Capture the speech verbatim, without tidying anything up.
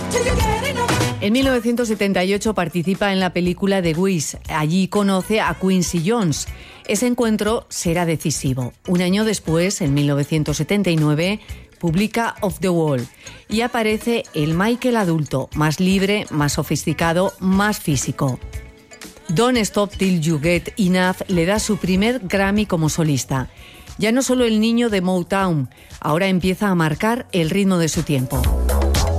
En mil novecientos setenta y ocho participa en la película The Wiz. Allí conoce a Quincy Jones. Ese encuentro será decisivo. Un año después, en mil novecientos setenta y nueve, publica Off the Wall y aparece el Michael adulto, más libre, más sofisticado, más físico. Don't Stop Till You Get Enough le da su primer Grammy como solista. Ya no solo el niño de Motown, ahora empieza a marcar el ritmo de su tiempo.